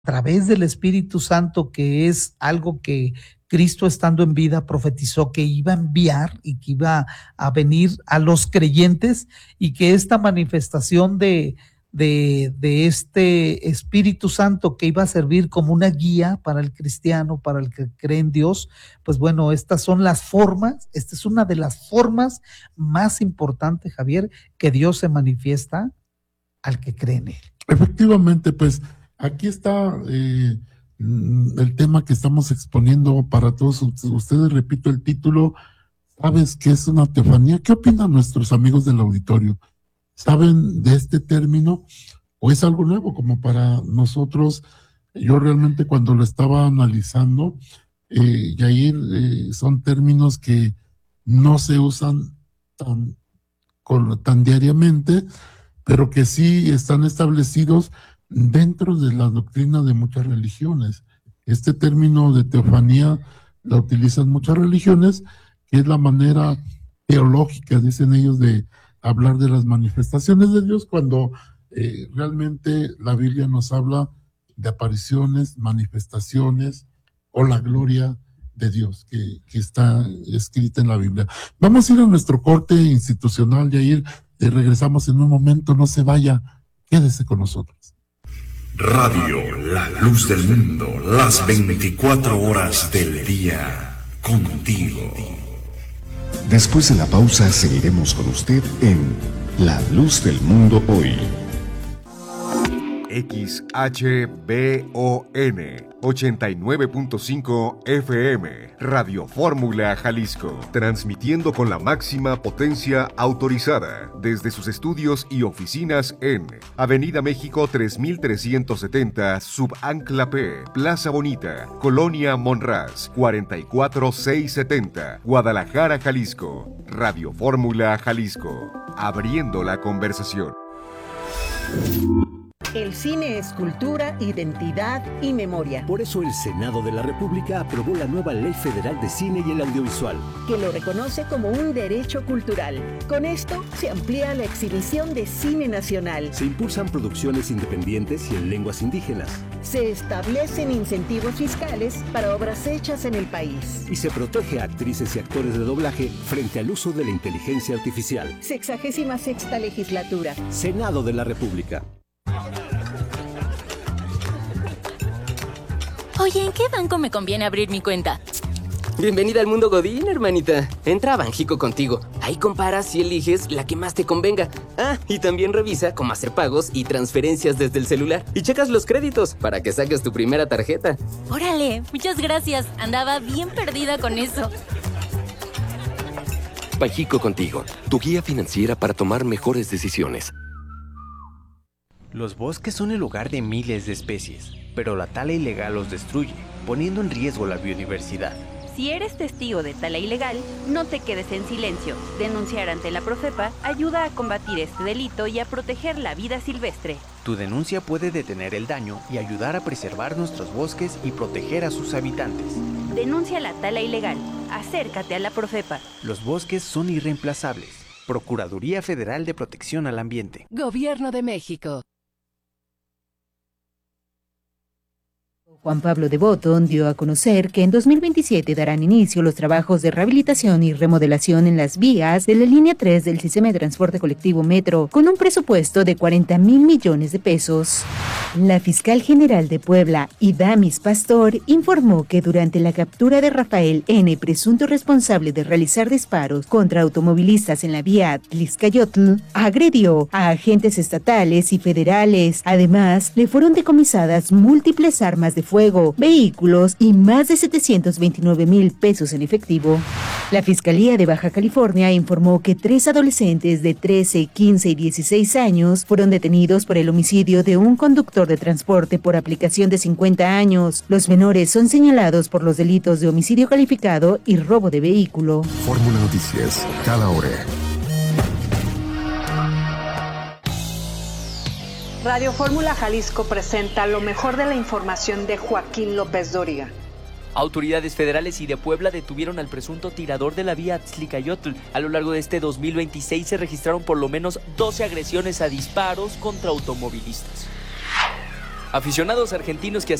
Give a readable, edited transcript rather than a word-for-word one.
través del Espíritu Santo, que es algo que Cristo estando en vida profetizó que iba a enviar y que iba a venir a los creyentes, y que esta manifestación de este Espíritu Santo que iba a servir como una guía para el cristiano, para el que cree en Dios, pues bueno, estas son las formas, esta es una de las formas más importantes, Javier, que Dios se manifiesta al que cree en él. Efectivamente, pues aquí está el tema que estamos exponiendo para todos ustedes. Repito el título: ¿sabes qué es una teofanía? ¿Qué opinan nuestros amigos del auditorio? ¿Saben de este término o es algo nuevo como para nosotros? Yo realmente cuando lo estaba analizando, Yair, son términos que no se usan tan diariamente, pero que sí están establecidos dentro de la doctrina de muchas religiones. Este término de teofanía lo utilizan muchas religiones, que es la manera teológica, dicen ellos, de hablar de las manifestaciones de Dios, cuando realmente la Biblia nos habla de apariciones, manifestaciones o la gloria de Dios que está escrita en la Biblia. Vamos a ir a nuestro corte institucional, Yair, y regresamos en un momento. No se vaya, quédese con nosotros. Radio La Luz del Mundo, las 24 horas del día, contigo. Después de la pausa seguiremos con usted en La Luz del Mundo Hoy. XHBON 89.5 FM, Radio Fórmula Jalisco, transmitiendo con la máxima potencia autorizada desde sus estudios y oficinas en Avenida México 3370, Subancla P, Plaza Bonita, Colonia Monraz, 44670, Guadalajara, Jalisco. Radio Fórmula Jalisco, abriendo la conversación. El cine es cultura, identidad y memoria. Por eso el Senado de la República aprobó la nueva Ley Federal de Cine y el Audiovisual, que lo reconoce como un derecho cultural. Con esto se amplía la exhibición de cine nacional. Se impulsan producciones independientes y en lenguas indígenas. Se establecen incentivos fiscales para obras hechas en el país. Y se protege a actrices y actores de doblaje frente al uso de la inteligencia artificial. 66ª Legislatura. Senado de la República. Oye, ¿en qué banco me conviene abrir mi cuenta? Bienvenida al mundo Godín, hermanita. Entra a Banjico Contigo. Ahí comparas y eliges la que más te convenga. Ah, y también revisa cómo hacer pagos y transferencias desde el celular. Y checas los créditos para que saques tu primera tarjeta. Órale, muchas gracias. Andaba bien perdida con eso. Banjico Contigo, tu guía financiera para tomar mejores decisiones. Los bosques son el hogar de miles de especies, pero la tala ilegal los destruye, poniendo en riesgo la biodiversidad. Si eres testigo de tala ilegal, no te quedes en silencio. Denunciar ante la Profepa ayuda a combatir este delito y a proteger la vida silvestre. Tu denuncia puede detener el daño y ayudar a preservar nuestros bosques y proteger a sus habitantes. Denuncia la tala ilegal. Acércate a la Profepa. Los bosques son irreemplazables. Procuraduría Federal de Protección al Ambiente. Gobierno de México. Juan Pablo de Botton dio a conocer que en 2027 darán inicio los trabajos de rehabilitación y remodelación en las vías de la línea 3 del sistema de transporte colectivo Metro, con un presupuesto de 40,000 millones de pesos. La fiscal general de Puebla, Idamis Pastor, informó que durante la captura de Rafael N., presunto responsable de realizar disparos contra automovilistas en la vía Tlixcayotl, agredió a agentes estatales y federales. Además, le fueron decomisadas múltiples armas de fuego, vehículos y más de 729,000 pesos en efectivo. La Fiscalía de Baja California informó que 3 adolescentes de 13, 15 y 16 años fueron detenidos por el homicidio de un conductor de transporte por aplicación de 50 años. Los menores son señalados por los delitos de homicidio calificado y robo de vehículo. Fórmula Noticias, cada hora. Radio Fórmula Jalisco presenta lo mejor de la información de Joaquín López Dóriga. Autoridades federales y de Puebla detuvieron al presunto tirador de la vía Tlixcayotl. A lo largo de este 2026 se registraron por lo menos 12 agresiones a disparos contra automovilistas. Aficionados argentinos que